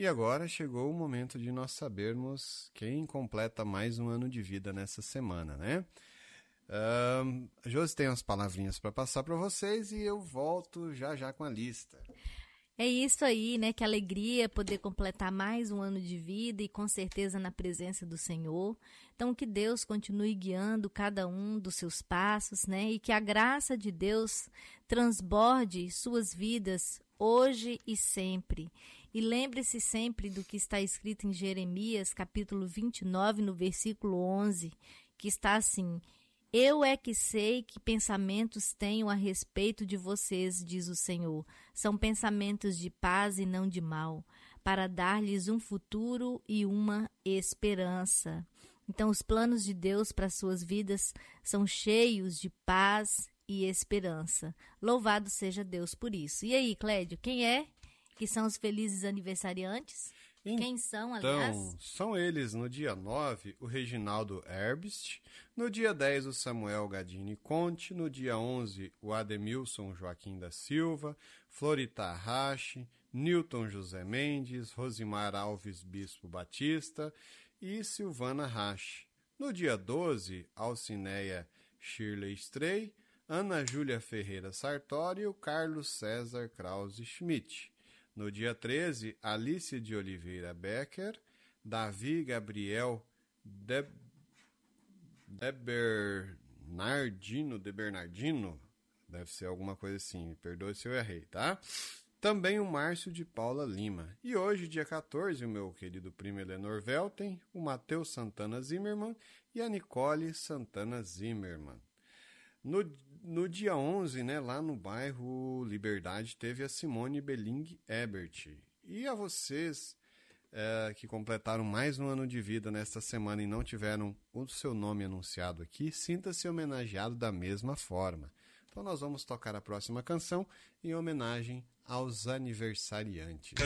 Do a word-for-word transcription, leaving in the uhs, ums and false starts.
E agora chegou o momento de nós sabermos quem completa mais um ano de vida nessa semana, né? Um, a Josi tem umas palavrinhas para passar para vocês e eu volto já já com a lista. É isso aí, né? Que alegria poder completar mais um ano de vida e com certeza na presença do Senhor. Então que Deus continue guiando cada um dos seus passos, né? E que a graça de Deus transborde suas vidas hoje e sempre. E lembre-se sempre do que está escrito em Jeremias, capítulo vinte e nove, no versículo onze, que está assim: eu é que sei que pensamentos tenho a respeito de vocês, diz o Senhor. São pensamentos de paz e não de mal, para dar-lhes um futuro e uma esperança. Então, os planos de Deus para suas vidas são cheios de paz e esperança. Louvado seja Deus por isso. E aí, Clédio, quem é que são os felizes aniversariantes? Então, Quem são, aliás? São eles no dia nove, o Reginaldo Herbst, no dia dez, o Samuel Gadini Conte, no dia onze, o Ademilson Joaquim da Silva, Florita Arrache, Newton José Mendes, Rosimar Alves Bispo Batista e Silvana Arrache. No dia doze, Alcineia Shirley Stray, Ana Júlia Ferreira Sartori e o Carlos César Krause Schmidt. No dia treze, Alice de Oliveira Becker, Davi Gabriel de, de Bernardino, de Bernardino, deve ser alguma coisa assim, me perdoe se eu errei, tá? Também o Márcio de Paula Lima. E hoje, dia quatorze, o meu querido primo Eleanor Velten, o Matheus Santana Zimmermann e a Nicole Santana Zimmermann. No, no dia onze, né, lá no bairro Liberdade, teve a Simone Belling Ebert. E a vocês é, que completaram mais um ano de vida nesta semana e não tiveram o seu nome anunciado aqui, sinta-se homenageado da mesma forma. Então nós vamos tocar a próxima canção em homenagem aos aniversariantes.